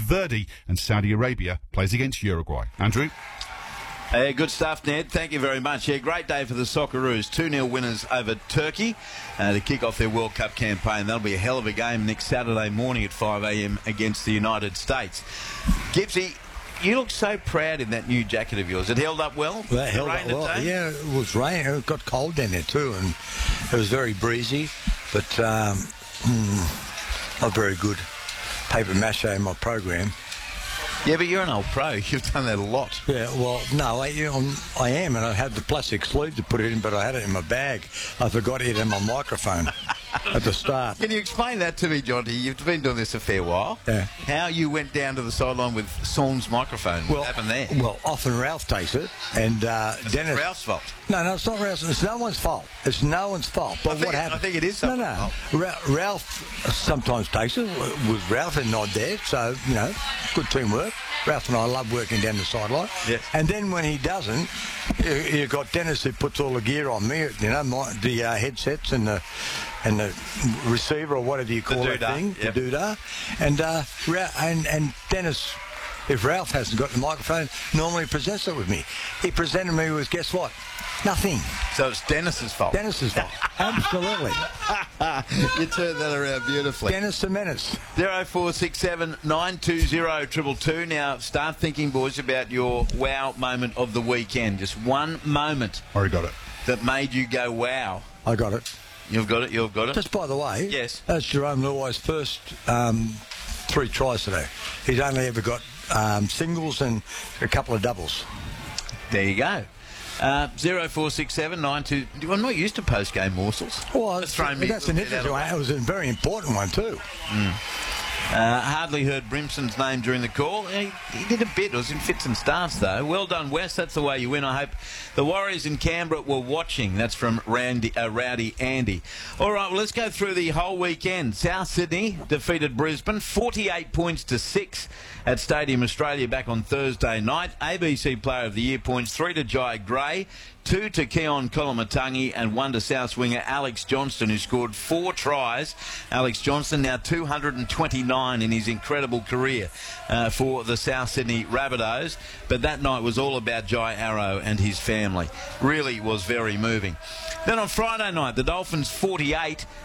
Verdi, and Saudi Arabia plays against Uruguay. Andrew? Good stuff, Ned. Thank you very much. Yeah, great day for the Socceroos. 2-0 winners over Turkey to kick off their World Cup campaign. That'll be a hell of a game next Saturday morning at 5 a.m. against the United States. Gibbsy, you look so proud in that new jacket of yours. It held up well? Well, it held up well. Yeah, it was rain. It got cold down there too, and it was very breezy, but not very good. Paper mache in my program. Yeah, but you're an old pro. You've done that a lot. Yeah, well, no, I am, and I had the plastic sleeve to put it in, but I had it in my bag. I forgot it in my microphone at the start. Can you explain that to me, Jonty? You've been doing this a fair while. Yeah. How you went down to the sideline with Saul's microphone? What happened there? Well, often Ralph takes it, and Dennis... It's Ralph's fault. No, it's not Ralph's. It's no one's fault. It's no one's fault. But what happened? I think it is someone's fault. Ralph sometimes takes it with Ralph and not there, so, good teamwork. Ralph and I love working down the sideline. Yes. And then when he doesn't, you've got Dennis who puts all the gear on me, the headsets and the receiver or whatever you call that thing, the doodah. And Dennis, if Ralph hasn't got the microphone, normally presents it with me. He presented me with, guess what? Nothing. So it's Dennis's fault. Dennis's fault. Absolutely. You turned that around beautifully. Dennis the Menace. 0467 920 222. Now, start thinking, boys, about your wow moment of the weekend. Just one moment. Already got it. That made you go, wow. I got it. You've got it? Just by the way, yes, that's Jerome Luai's first 3 tries today. He's only ever got singles and a couple of doubles. There you go. 0467 92. I'm not used to post-game morsels. Well, that's an interesting one. It was a very important one too. Hardly heard Brimson's name during the call. He did a bit. It was in fits and starts, though. Well done, Wes. That's the way you win. I hope the Warriors in Canberra were watching. That's from Rowdy Andy. All right, well, let's go through the whole weekend. South Sydney defeated Brisbane 48 points to 6 at Stadium Australia back on Thursday night. ABC Player of the Year points 3 to Jai Gray, 2 to Keon Kolomatangi and 1 to South winger Alex Johnston, who scored 4 tries. Alex Johnston now 229 in his incredible career for the South Sydney Rabbitohs. But that night was all about Jai Arrow and his family. Really was very moving. Then on Friday night, the Dolphins 48,